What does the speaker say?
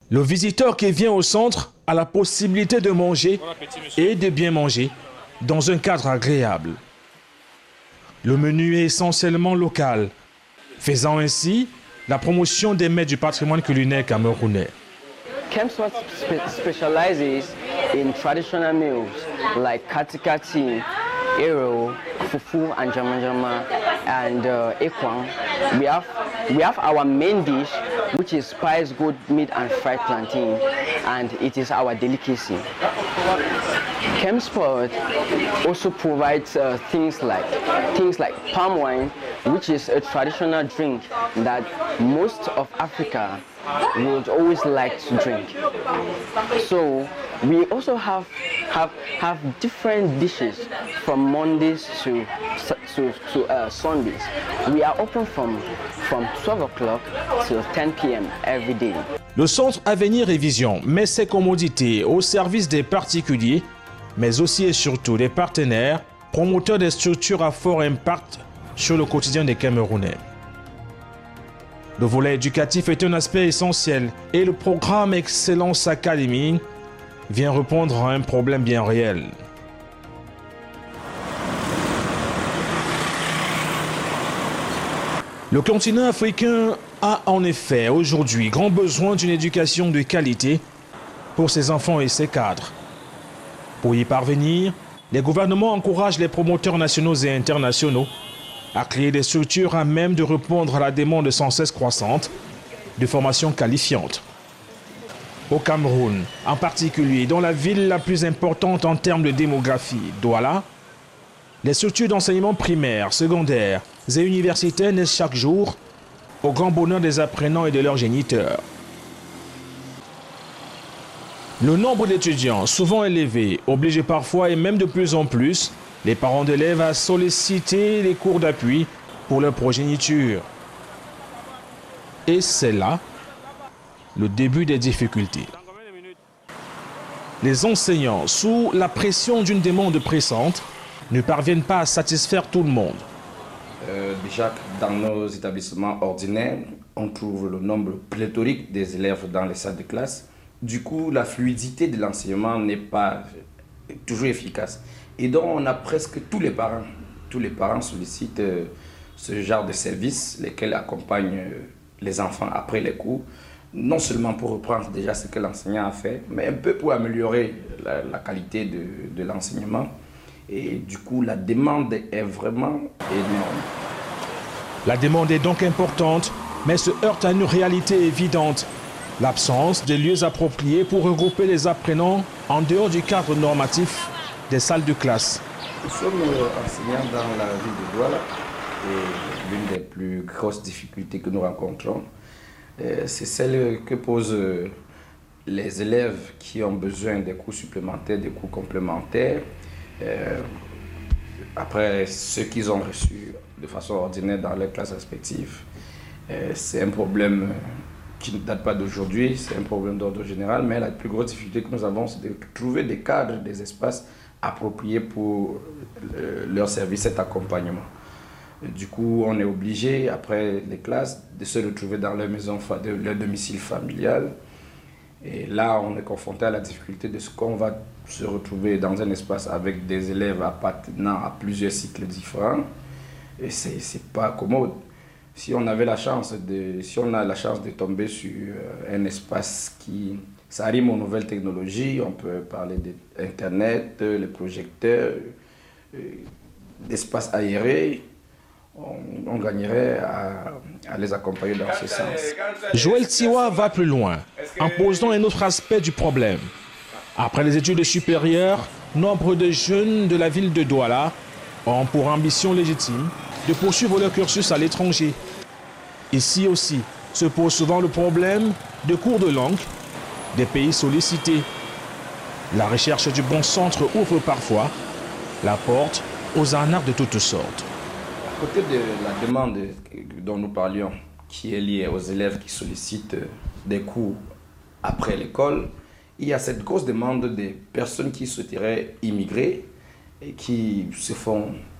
Le visiteur qui vient au centre a la possibilité de manger et de bien manger dans un cadre agréable. Le menu est essentiellement local, faisant ainsi la promotion des mets du patrimoine culinaire camerounais. Kempsport specializes in traditional meals like katikati, ero, fufu and jamajama and ekwang. We have our main dish, which is spiced goat meat and fried plantain, and it is our delicacy. Kempsport also provides things like palm wine, which is a traditional drink that most of Africa would always like to drink. So we also have different dishes from Mondays to Sundays. We are open from 12 o'clock till 10 p.m. every day. Le centre Avenir et Vision met ses commodités au service des particuliers, mais aussi et surtout des partenaires, promoteurs des structures à fort impact sur le quotidien des Camerounais. Le volet éducatif est un aspect essentiel et le programme Excellence Academy vient répondre à un problème bien réel. Le continent africain a en effet aujourd'hui grand besoin d'une éducation de qualité pour ses enfants et ses cadres. Pour y parvenir, les gouvernements encouragent les promoteurs nationaux et internationaux à créer des structures à même de répondre à la demande sans cesse croissante de formations qualifiantes. Au Cameroun, en particulier dans la ville la plus importante en termes de démographie, Douala, les structures d'enseignement primaire, secondaire et universitaires naissent chaque jour au grand bonheur des apprenants et de leurs géniteurs. Le nombre d'étudiants, souvent élevé, oblige parfois et même de plus en plus les parents d'élèves à solliciter les cours d'appui pour leur progéniture. Et c'est là le début des difficultés. Les enseignants, sous la pression d'une demande pressante, ne parviennent pas à satisfaire tout le monde. Déjà, dans nos établissements ordinaires, on trouve le nombre pléthorique des élèves dans les salles de classe. Du coup, la fluidité de l'enseignement n'est pas toujours efficace. Et donc, on a presque tous les parents sollicitent ce genre de services, lesquels accompagnent les enfants après les cours, non seulement pour reprendre déjà ce que l'enseignant a fait, mais un peu pour améliorer la qualité de l'enseignement. Et du coup, la demande est vraiment énorme. La demande est donc importante, mais se heurte à une réalité évidente. L'absence de lieux appropriés pour regrouper les apprenants en dehors du cadre normatif des salles de classe. Nous sommes enseignants dans la ville de Douala et l'une des plus grosses difficultés que nous rencontrons, c'est celle que posent les élèves qui ont besoin des cours supplémentaires, des cours complémentaires, après ce qu'ils ont reçu de façon ordinaire dans leurs classes respectives. C'est un problème qui ne date pas d'aujourd'hui, c'est un problème d'ordre général, mais la plus grosse difficulté que nous avons, c'est de trouver des cadres, des espaces appropriés pour leur service, cet accompagnement. Du coup, on est obligé, après les classes, de se retrouver dans leur maison, leur domicile familial. Et là, on est confronté à la difficulté de ce qu'on va se retrouver dans un espace avec des élèves appartenant à plusieurs cycles différents. Et c'est pas commode. Si on a la chance de tomber sur un espace qui s'arrime aux nouvelles technologies, on peut parler d'Internet, les projecteurs, d'espaces aérés, on gagnerait à les accompagner dans ce sens. Joël Tiwa va plus loin, en posant un autre aspect du problème. Après les études supérieures, nombre de jeunes de la ville de Douala ont pour ambition légitime de poursuivre leur cursus à l'étranger. Ici aussi se pose souvent le problème de cours de langue des pays sollicités. La recherche du bon centre ouvre parfois la porte aux arnaques de toutes sortes. À côté de la demande dont nous parlions, qui est liée aux élèves qui sollicitent des cours après l'école, il y a cette grosse demande des personnes qui souhaiteraient immigrer et qui se font